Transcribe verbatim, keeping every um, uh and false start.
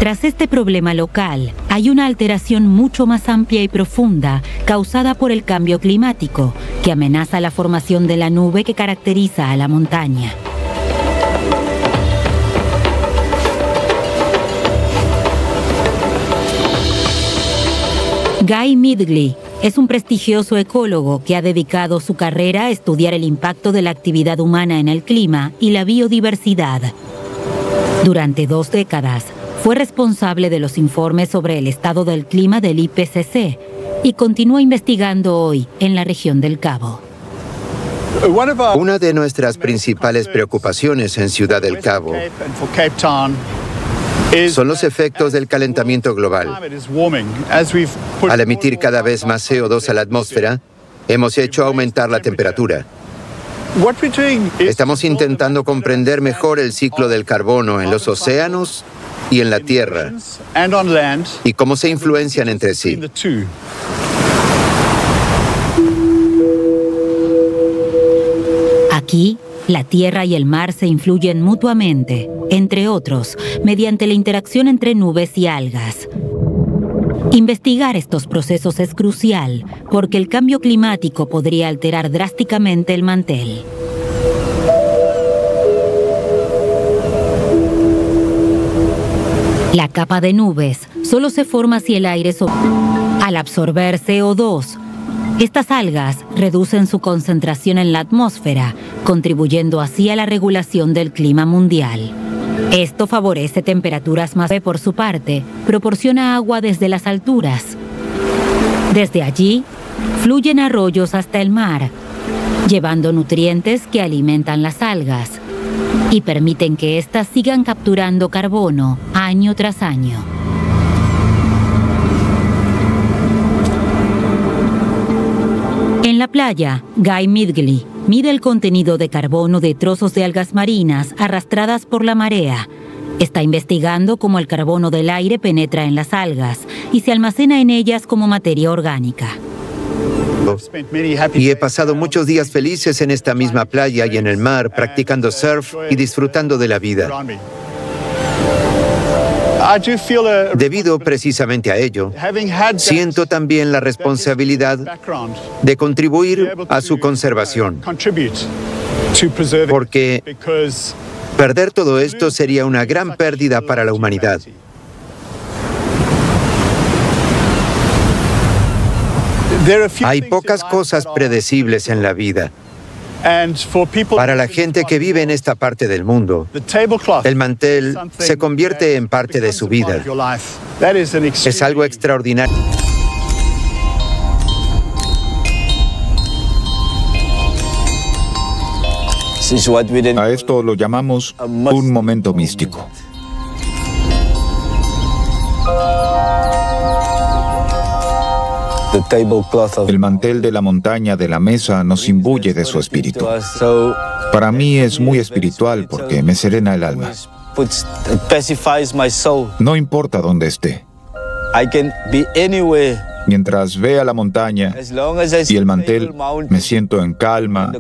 Tras este problema local, hay una alteración mucho más amplia y profunda causada por el cambio climático, que amenaza la formación de la nube que caracteriza a la montaña. Guy Midgley es un prestigioso ecólogo que ha dedicado su carrera a estudiar el impacto de la actividad humana en el clima y la biodiversidad. Durante dos décadas, fue responsable de los informes sobre el estado del clima del I P C C y continúa investigando hoy en la región del Cabo. Una de nuestras principales preocupaciones en Ciudad del Cabo son los efectos del calentamiento global. Al emitir cada vez más C O dos a la atmósfera, hemos hecho aumentar la temperatura. Estamos intentando comprender mejor el ciclo del carbono en los océanos y en la tierra, y cómo se influencian entre sí. Aquí, la tierra y el mar se influyen mutuamente, entre otros, mediante la interacción entre nubes y algas. Investigar estos procesos es crucial, porque el cambio climático podría alterar drásticamente el mantel. La capa de nubes solo se forma si el aire sobre... Al absorber C O dos, estas algas reducen su concentración en la atmósfera, contribuyendo así a la regulación del clima mundial. Esto favorece temperaturas más... Por su parte, proporciona agua desde las alturas. Desde allí, fluyen arroyos hasta el mar, llevando nutrientes que alimentan las algas y permiten que éstas sigan capturando carbono año tras año. En la playa, Guy Midgley mide el contenido de carbono de trozos de algas marinas arrastradas por la marea. Está investigando cómo el carbono del aire penetra en las algas y se almacena en ellas como materia orgánica. Y he pasado muchos días felices en esta misma playa y en el mar, practicando surf y disfrutando de la vida. Debido precisamente a ello, siento también la responsabilidad de contribuir a su conservación, porque perder todo esto sería una gran pérdida para la humanidad. Hay pocas cosas predecibles en la vida. Para la gente que vive en esta parte del mundo, el mantel se convierte en parte de su vida. Es algo extraordinario. A esto lo llamamos un momento místico. El mantel de la montaña de la mesa nos imbuye de su espíritu. Para mí es muy espiritual porque me serena el alma. No importa dónde esté. Mientras vea la montaña y el mantel, me siento en calma